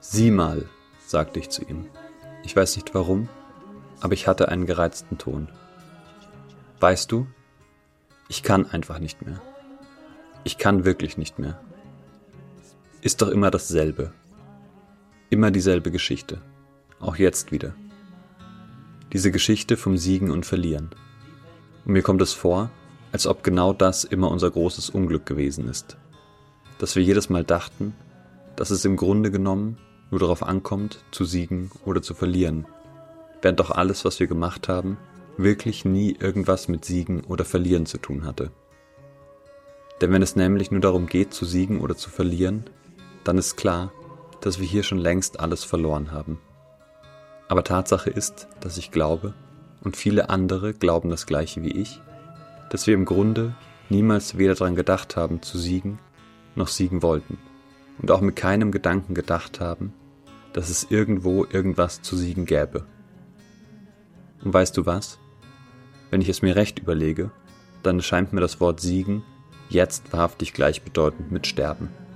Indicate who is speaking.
Speaker 1: Sieh mal, sagte ich zu ihm. Ich weiß nicht warum, aber ich hatte einen gereizten Ton. Weißt du, ich kann einfach nicht mehr. Ich kann wirklich nicht mehr. Ist doch immer dasselbe. Immer dieselbe Geschichte. Auch jetzt wieder. Diese Geschichte vom Siegen und Verlieren. Und mir kommt es vor, als ob genau das immer unser großes Unglück gewesen ist. Dass wir jedes Mal dachten, dass es im Grunde genommen nur darauf ankommt, zu siegen oder zu verlieren, während doch alles, was wir gemacht haben, wirklich nie irgendwas mit Siegen oder Verlieren zu tun hatte. Denn wenn es nämlich nur darum geht, zu siegen oder zu verlieren, dann ist klar, dass wir hier schon längst alles verloren haben. Aber Tatsache ist, dass ich glaube, und viele andere glauben das Gleiche wie ich, dass wir im Grunde niemals weder daran gedacht haben, zu siegen, noch siegen wollten und auch mit keinem Gedanken gedacht haben, dass es irgendwo irgendwas zu siegen gäbe. Und weißt du was? Wenn ich es mir recht überlege, dann erscheint mir das Wort siegen jetzt wahrhaftig gleichbedeutend mit sterben.